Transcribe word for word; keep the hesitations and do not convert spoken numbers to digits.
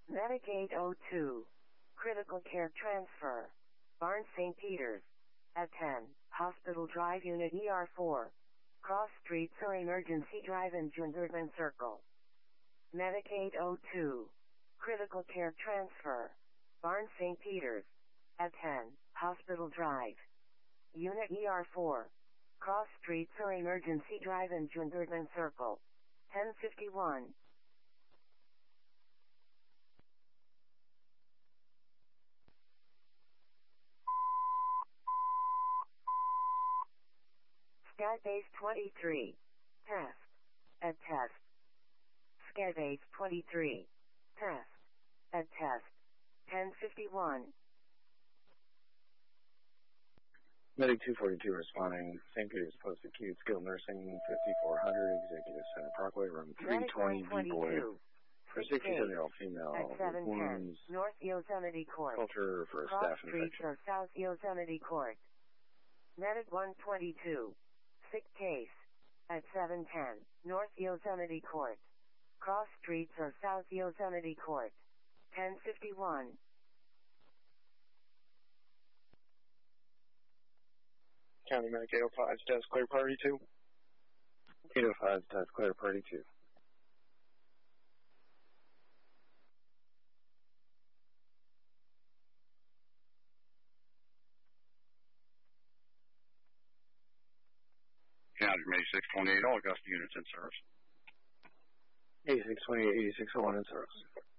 Medicaid oh two. Critical Care Transfer. Barnes Saint Peters. At ten, Hospital Drive Unit E R four. Cross Streets or Emergency Drive in Jungerman Circle. Medicaid oh two. Critical Care Transfer. Barnes Saint Peters. At ten, Hospital Drive. Unit E R four. Cross Streets or Emergency Drive in Jungerman Circle. ten fifty-one. Skybase twenty-three. Test. At test. Skybase twenty-three. Test. At test. ten fifty-one. Medic two forty-two responding. Saint Peter's Post-Acute Skilled Nursing, fifty-four hundred, Executive Center Parkway, room three twenty, B-Boy. For sixty-seven-year-old female at seven ten, wounds, North Yosemite Court. culture for a Cross staph Street infection. or South Yosemite Court. Medic one twenty-two. Sick case. At seven ten, North Yosemite Court. Cross Streets or South Yosemite Court. ten fifty-one. County Medic eight oh five, status clear party two. eight oh five, status clear party two. County eighty-six twenty-eight, all Augusta units in service. eighty-six twenty-eight, eighty-six oh one in service.